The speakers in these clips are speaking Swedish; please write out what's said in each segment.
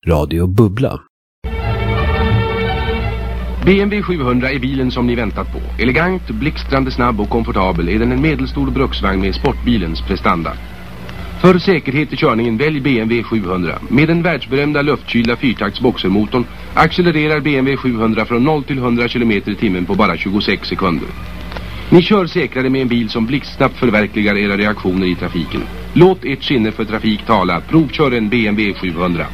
Radio Bubbla. BMW 700 är bilen som ni väntat på. Elegant, blixtrande snabb och komfortabel är den en medelstor bruksvagn med sportbilens prestanda. För säkerhet i körningen välj BMW 700. Med den världsberömda luftkylda fyrtakts boxermotorn accelererar BMW 700 från 0 till 100 km/h på bara 26 sekunder. Ni kör säkrare med en bil som blixtsnabbt förverkligar era reaktioner i trafiken. Låt ert sinne för trafik tala. Provkör en BMW 700.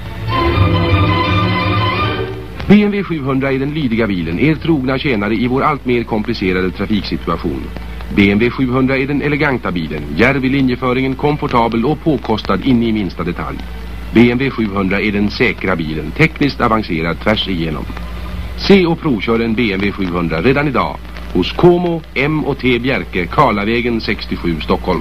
BMW 700 är den lydiga bilen, er trogna tjänare i vår allt mer komplicerade trafiksituation. BMW 700 är den eleganta bilen, djärv i linjeföringen, komfortabel och påkostad in i minsta detalj. BMW 700 är den säkra bilen, tekniskt avancerad tvärs igenom. Se och provkör en BMW 700 redan idag hos Como M&T Bjerke, Karlavägen 67, Stockholm.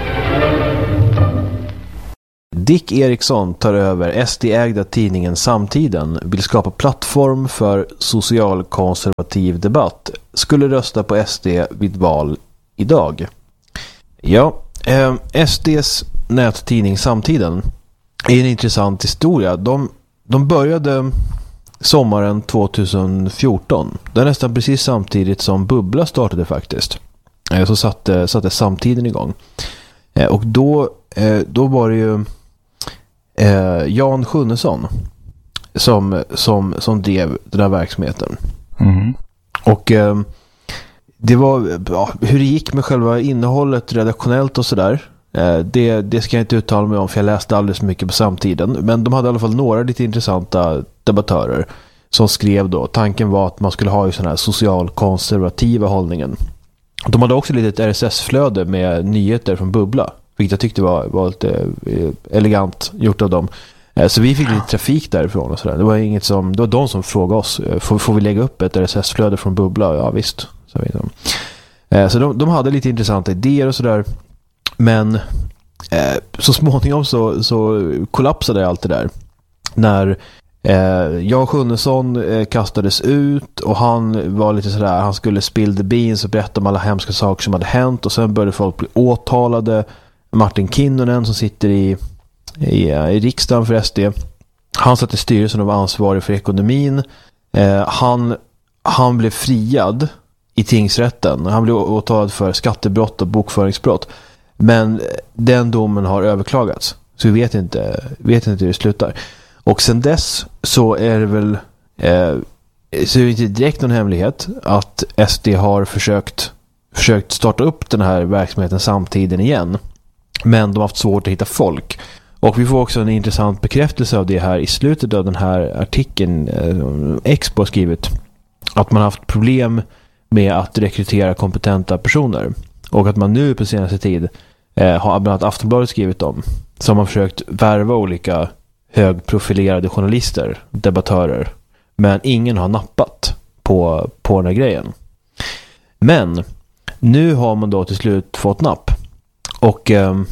Dick Eriksson tar över SD-ägda tidningen Samtiden, vill skapa plattform för socialkonservativ debatt, skulle rösta på SD vid val idag. Ja, SDs nättidning Samtiden är en intressant historia. De började sommaren 2014. Det är nästan precis samtidigt som Bubbla startade faktiskt. Så satte Samtiden igång. Och då var det ju Jan Sjunnesson som drev den här verksamheten. Mm. Och det var hur det gick med själva innehållet redaktionellt och sådär. Det ska jag inte uttala mig om, för jag läste alldeles mycket på Samtiden. Men de hade i alla fall några lite intressanta debattörer som skrev då. Tanken var att man skulle ha ju sån här socialkonservativa hållningen. De hade också lite RSS-flöde med nyheter från Bubbla, vilket jag tyckte var lite elegant gjort av dem. Så vi fick lite trafik därifrån och sådär. Det var de som frågade oss, får vi lägga upp ett RSS-flöde från Bubbla? Ja visst. Så de hade lite intressanta idéer och sådär. Men så småningom så kollapsade allt det där. När Jan Sjunnesson kastades ut och han var lite sådär, han skulle spill the beans och berätta om alla hemska saker som hade hänt, och sen började folk bli åtalade. Martin Kinnunen som sitter i riksdagen för SD, han satt i styrelsen och var ansvarig för ekonomin. Han blev friad i tingsrätten. Han blev åtalad för skattebrott och bokföringsbrott. Men den domen har överklagats. Så vi vet inte hur det slutar. Och sen dess så är det väl så är det inte direkt någon hemlighet att SD har försökt starta upp den här verksamheten Samtiden igen. Men de har haft svårt att hitta folk. Och vi får också en intressant bekräftelse av det här i slutet av den här artikeln. Expo har skrivit att man har haft problem med att rekrytera kompetenta personer. Och att man nu på senaste tid har bland annat Aftonbladet skrivit om, som har försökt värva olika högprofilerade journalister, debattörer. Men ingen har nappat på den här grejen. Men nu har man då till slut fått napp. Och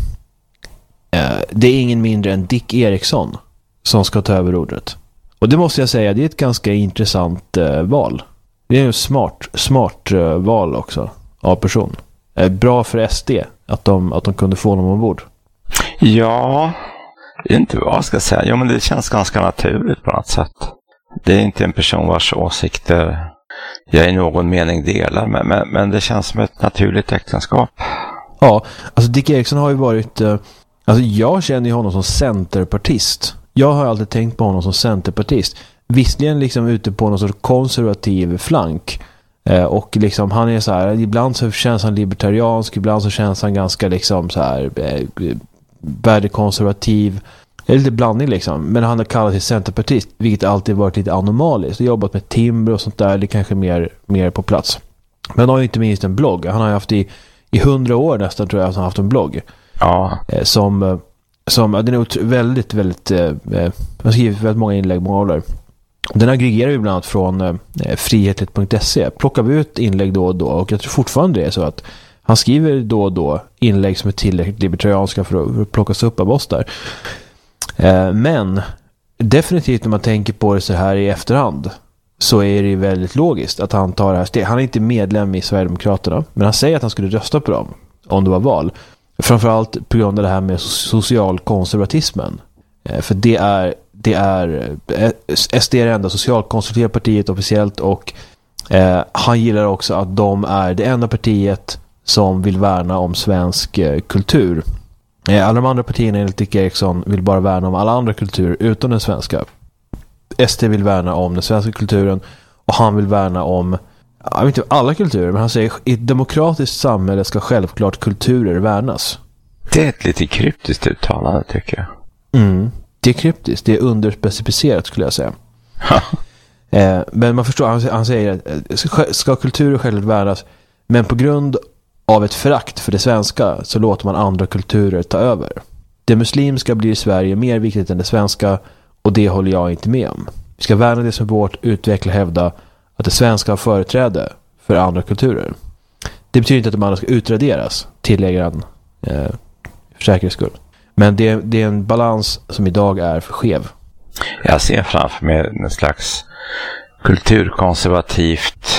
det är ingen mindre än Dick Eriksson som ska ta över rodret. Och det måste jag säga, det är ett ganska intressant val. Det är en smart val också av person. Bra för SD att de kunde få honom ombord. Ja, det är inte vad jag ska säga. Jo, men det känns ganska naturligt på något sätt. Det är inte en person vars åsikter jag i någon mening delar, men det känns som ett naturligt äktenskap. Ja, alltså Dick Eriksson har ju varit... Alltså jag känner ju honom som centerpartist. Jag har alltid tänkt på honom som centerpartist. Visserligen liksom ute på någon sorts konservativ flank. Och liksom han är så här, ibland så känns han libertariansk, ibland så känns han ganska liksom så här värdekonservativ. Det är lite blandning liksom. Men han har kallat sig centerpartist, vilket alltid varit lite anomaliskt. Han har jobbat med timber och sånt där, det är kanske mer på plats. Men han har ju inte minst en blogg. Han har ju haft i 100 år nästan, tror jag, att han har haft en blogg. Ja. Som den är väldigt man skriver väldigt många inlägg, många år. Den aggregerar ju bland annat från frihetligt.se. Plockar vi ut inlägg då och då, och jag tror fortfarande det är så att han skriver då och då inlägg som är tillräckligt libertarianska för att plockas upp av oss där. Men definitivt när man tänker på det så här i efterhand, så är det väldigt logiskt att han tar det här steget. Han är inte medlem i Sverigedemokraterna, men han säger att han skulle rösta på dem om det var val. Framförallt på grund av det här med socialkonservatismen. För det det är SD är det enda socialkonservativa partiet officiellt, och han gillar också att de är det enda partiet som vill värna om svensk kultur. Alla de andra partierna enligt Dick Eriksson vill bara värna om alla andra kulturer utom den svenska. SD vill värna om den svenska kulturen, och han vill värna om, jag vet inte alla kulturer, men han säger i ett demokratiskt samhälle ska självklart kulturer värnas. Det är ett lite kryptiskt uttalande, tycker jag. Det är kryptiskt, det är underspecificerat skulle jag säga. Men man förstår, han säger att ska kulturer självklart värnas, men på grund av ett förakt för det svenska så låter man andra kulturer ta över. Det muslimska blir i Sverige mer viktigt än det svenska, och det håller jag inte med om. Vi ska värna det som vårt, utveckla och hävda att det svenska har företräde för andra kulturer. Det betyder inte att de andra ska utraderas, tillägger han för säkerhets skull. Men det är en balans som idag är för skev. Jag ser framför mig en slags kulturkonservativt